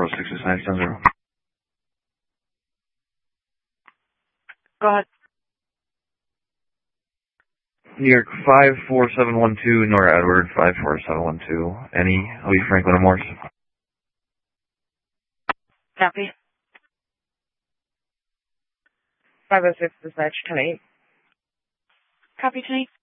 406-970. Go ahead. New York 54712, Nora Edward 54712. Any Lee Franklin or Morse? Copy. 506 dispatch 10-8. Copy 10-8.